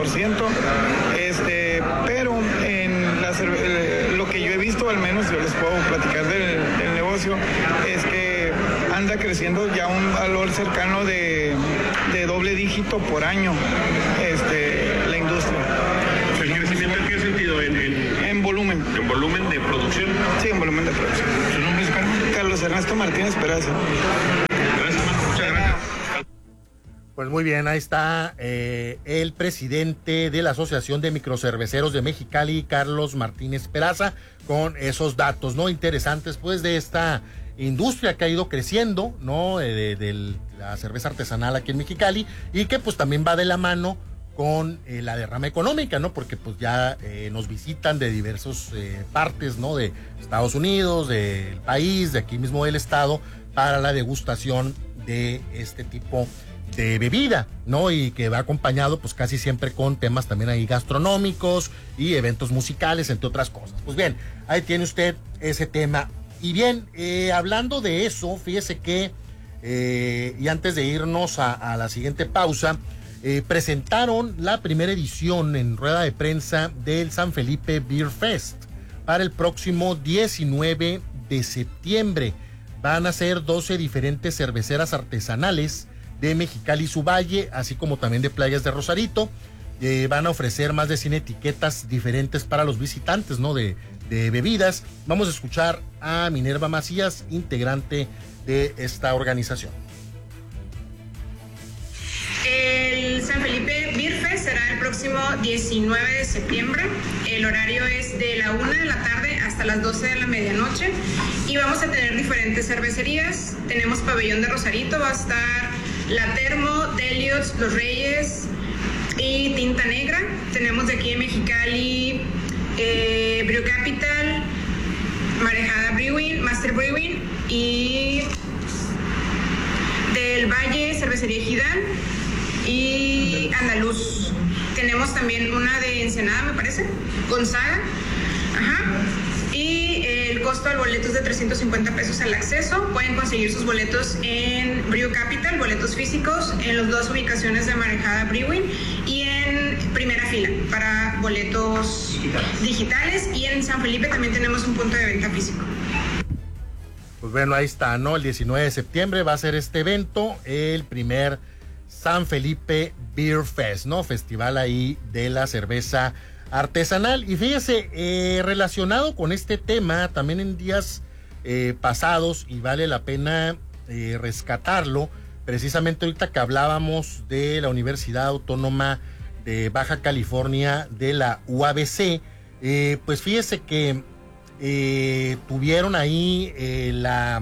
Pero en lo que yo he visto, al menos yo les puedo platicar del negocio, es que anda creciendo ya un valor cercano de doble dígito por año la industria. ¿El crecimiento en qué sentido? En volumen. ¿En volumen de producción? Sí, en volumen de producción. ¿Su nombre es Carlos? Carlos Ernesto Martínez Peraza. Gracias, muchas gracias. Pues muy bien, ahí está el presidente de la Asociación de Microcerveceros de Mexicali, Carlos Martínez Peraza, con esos datos, ¿no? Interesantes, pues, de esta industria que ha ido creciendo, ¿no? De la cerveza artesanal aquí en Mexicali, y que pues también va de la mano con la derrama económica, ¿no? Porque pues ya nos visitan de diversas partes, ¿no? De Estados Unidos, del país, de aquí mismo del estado, para la degustación de este tipo de bebida, ¿no? Y que va acompañado pues casi siempre con temas también ahí gastronómicos y eventos musicales, entre otras cosas. Pues bien, ahí tiene usted ese tema. Y bien, hablando de eso, fíjese que, y antes de irnos a la siguiente pausa, presentaron la primera edición en rueda de prensa del San Felipe Beer Fest para el próximo 19 de septiembre. Van a ser 12 diferentes cerveceras artesanales de Mexicali y su valle, así como también de playas de Rosarito. Van a ofrecer más de 100 etiquetas diferentes para los visitantes, ¿no? De bebidas. Vamos a escuchar a Minerva Macías, integrante de esta organización. El San Felipe Beer Fest será el próximo 19 de septiembre. El horario es de la 1 de la tarde hasta las 12 de la medianoche. Y vamos a tener diferentes cervecerías. Tenemos Pabellón de Rosarito, va a estar La Termo, Deliots, Los Reyes y Tinta Negra. Tenemos de aquí en Mexicali Brew Capital, Marejada Brewing, Master Brewing, y del Valle, Cervecería Ejidal y Andaluz. Tenemos también una de Ensenada, me parece, Gonzaga. Ajá. Y el costo del boleto es de 350 pesos el acceso. Pueden conseguir sus boletos en Brew Capital, boletos físicos, en las 2 ubicaciones de Marejada Brewing y en primera fila para boletos digitales. Y en San Felipe también tenemos un punto de venta físico. Pues bueno, ahí está, ¿no? El 19 de septiembre va a ser este evento, el primer San Felipe Beer Fest, ¿no? Festival ahí de la cerveza artesanal. Y fíjese, relacionado con este tema, también en días pasados, y vale la pena rescatarlo, precisamente ahorita que hablábamos de la Universidad Autónoma de Baja California, de la UABC, pues fíjese que tuvieron ahí la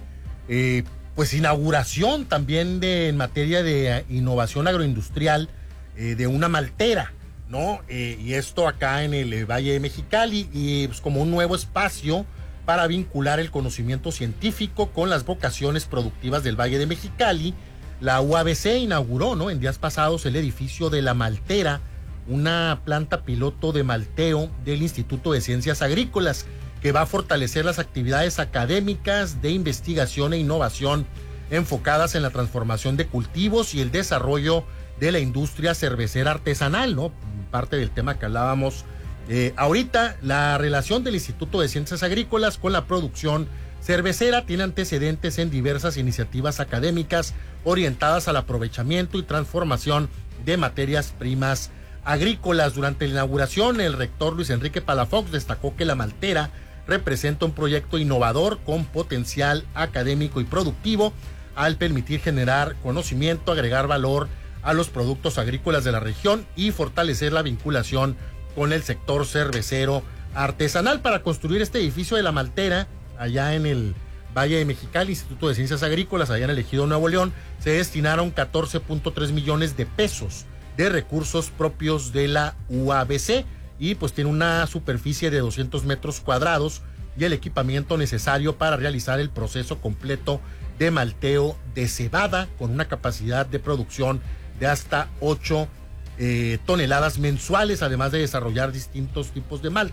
pues inauguración también en materia de innovación agroindustrial de una maltera, ¿no? Y esto acá en el Valle de Mexicali, y pues como un nuevo espacio para vincular el conocimiento científico con las vocaciones productivas del Valle de Mexicali. La UABC inauguró, ¿no?, en días pasados, el edificio de la maltera, una planta piloto de malteo del Instituto de Ciencias Agrícolas, que va a fortalecer las actividades académicas de investigación e innovación enfocadas en la transformación de cultivos y el desarrollo de la industria cervecera artesanal, ¿no? Parte del tema que hablábamos ahorita. La relación del Instituto de Ciencias Agrícolas con la producción cervecera tiene antecedentes en diversas iniciativas académicas orientadas al aprovechamiento y transformación de materias primas agrícolas. Durante la inauguración, el rector Luis Enrique Palafox destacó que la maltera representa un proyecto innovador con potencial académico y productivo al permitir generar conocimiento, agregar valor a los productos agrícolas de la región y fortalecer la vinculación con el sector cervecero artesanal. Para construir este edificio de la maltera, allá en el Valle de Mexicali, Instituto de Ciencias Agrícolas, allá en el Ejido Nuevo León, se destinaron 14.3 millones de pesos de recursos propios de la UABC, y pues tiene una superficie de 200 metros cuadrados y el equipamiento necesario para realizar el proceso completo de malteo de cebada, con una capacidad de producción de hasta 8 toneladas mensuales, además de desarrollar distintos tipos de malta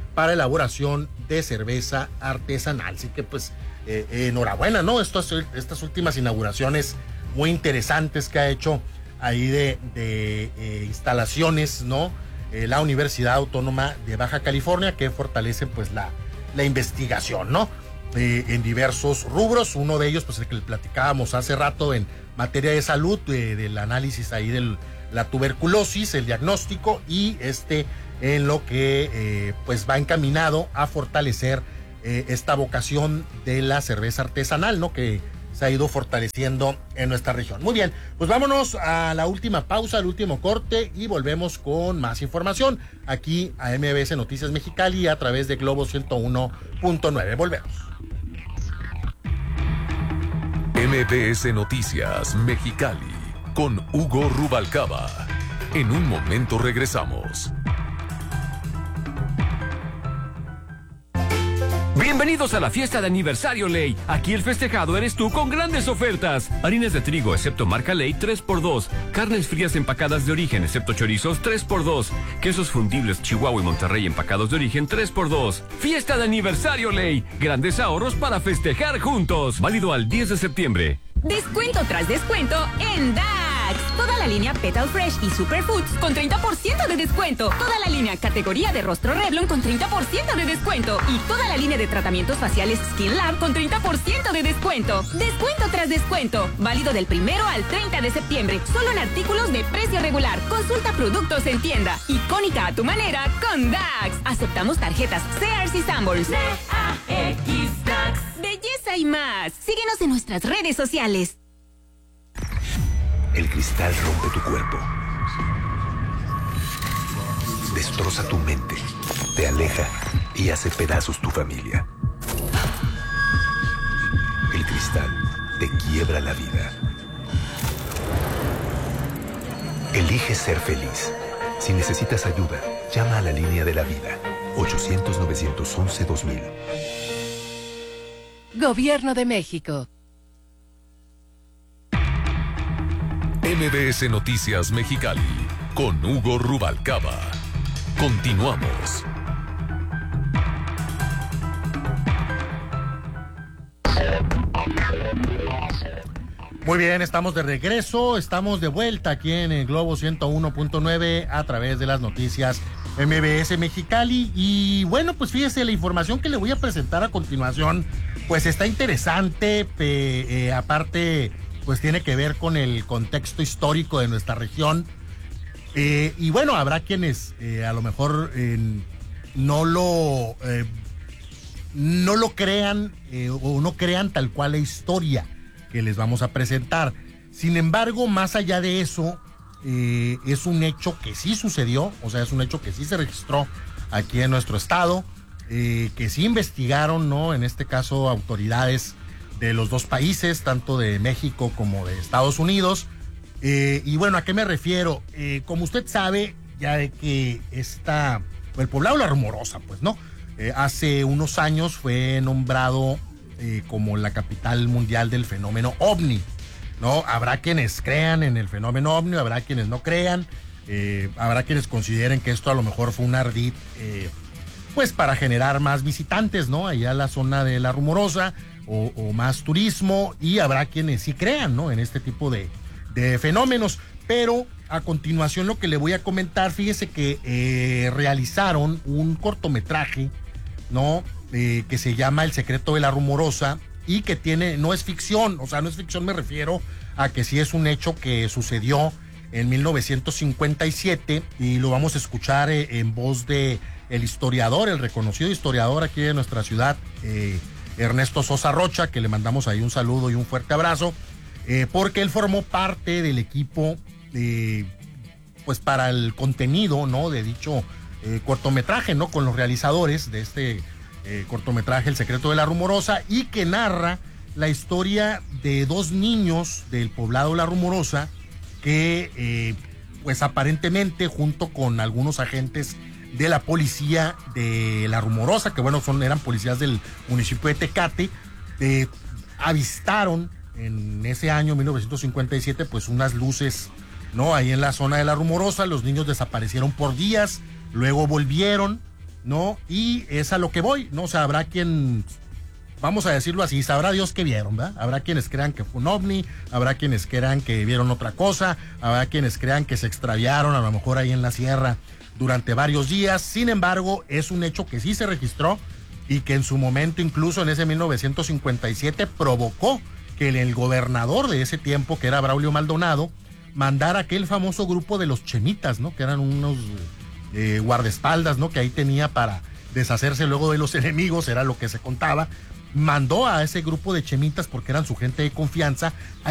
para elaboración de cerveza artesanal. Así que pues enhorabuena, ¿no? Estas últimas inauguraciones muy interesantes que ha hecho ahí de instalaciones, ¿no? La Universidad Autónoma de Baja California, que fortalece pues la investigación, ¿no? En diversos rubros. Uno de ellos, pues el que le platicábamos hace rato en materia de salud, del análisis ahí de la tuberculosis, el diagnóstico, y en lo que pues va encaminado a fortalecer esta vocación de la cerveza artesanal, ¿no? Que se ha ido fortaleciendo en nuestra región. Muy bien, pues vámonos a la última pausa, al último corte, y volvemos con más información aquí a MBS Noticias Mexicali a través de Globo 101.9. Volvemos. MBS Noticias Mexicali con Hugo Rubalcaba. En un momento regresamos. Bienvenidos a la fiesta de aniversario Ley. Aquí el festejado eres tú con grandes ofertas. Harinas de trigo, excepto marca Ley, 3x2. Carnes frías empacadas de origen, excepto chorizos, 3x2. Quesos fundibles Chihuahua y Monterrey empacados de origen, 3x2. Fiesta de aniversario Ley. Grandes ahorros para festejar juntos. Válido al 10 de septiembre. Descuento tras descuento en DAX. Toda la línea Petal Fresh y Superfoods con 30% de descuento. Toda la línea categoría de rostro Revlon con 30% de descuento. Y toda la línea de tratamientos faciales Skin Lab con 30% de descuento. Descuento tras descuento. Válido del 1 al 30 de septiembre. Solo en artículos de precio regular. Consulta productos en tienda. Icónica a tu manera con DAX. Aceptamos tarjetas Sears y Sanborns. DAX DAX. Belleza y más. Síguenos en nuestras redes sociales. El cristal rompe tu cuerpo, destroza tu mente, te aleja y hace pedazos tu familia. El cristal te quiebra la vida. Elige ser feliz. Si necesitas ayuda, llama a la línea de la vida. 800-911-2000. Gobierno de México. MBS Noticias Mexicali con Hugo Rubalcaba. Continuamos. Muy bien, estamos de regreso, estamos de vuelta aquí en el Globo 101.9 a través de las noticias MBS Mexicali. Y bueno, pues fíjese, la información que le voy a presentar a continuación pues está interesante, aparte pues tiene que ver con el contexto histórico de nuestra región. Y bueno, habrá quienes a lo mejor no lo crean o no crean tal cual la historia que les vamos a presentar. Sin embargo, más allá de eso, es un hecho que sí sucedió, o sea, es un hecho que sí se registró aquí en nuestro estado, que sí investigaron, ¿no? En este caso, autoridades de los dos países, tanto de México como de Estados Unidos. Y bueno, ¿a qué me refiero? Como usted sabe, ya de que el poblado La Rumorosa, pues, ¿no? Hace unos años fue nombrado como la capital mundial del fenómeno OVNI, ¿no? Habrá quienes crean en el fenómeno OVNI, habrá quienes no crean, habrá quienes consideren que esto a lo mejor fue un ardid, pues para generar más visitantes, ¿no? Allá a la zona de La Rumorosa, o más turismo, y habrá quienes sí crean, ¿no? En este tipo de fenómenos. Pero a continuación lo que le voy a comentar, fíjese que realizaron un cortometraje, ¿no? Que se llama El secreto de La Rumorosa, y que no es ficción, o sea, no es ficción, me refiero a que sí es un hecho que sucedió en 1957, y lo vamos a escuchar en voz de el historiador, el reconocido historiador aquí de nuestra ciudad, Ernesto Sosa Rocha, que le mandamos ahí un saludo y un fuerte abrazo, porque él formó parte del equipo pues para el contenido, ¿no? De dicho cortometraje, ¿no? Con los realizadores de este cortometraje El secreto de La Rumorosa, y que narra la historia de dos niños del poblado La Rumorosa que pues aparentemente, junto con algunos agentes de la policía de La Rumorosa, que bueno, eran policías del municipio de Tecate, avistaron en ese año 1957 pues unas luces, ¿no? Ahí en la zona de La Rumorosa. Los niños desaparecieron por días, luego volvieron, ¿no? Y es a lo que voy, ¿no? O sea, habrá quien, vamos a decirlo así, sabrá Dios que vieron, ¿verdad? Habrá quienes crean que fue un ovni, habrá quienes crean que vieron otra cosa, habrá quienes crean que se extraviaron a lo mejor ahí en la sierra durante varios días. Sin embargo, es un hecho que sí se registró y que en su momento, incluso en ese 1957, provocó que el gobernador de ese tiempo, que era Braulio Maldonado, mandara aquel famoso grupo de los chemitas, ¿no? Que eran unos guardaespaldas, ¿no? Que ahí tenía para deshacerse luego de los enemigos, era lo que se contaba. Mandó a ese grupo de chemitas, porque eran su gente de confianza,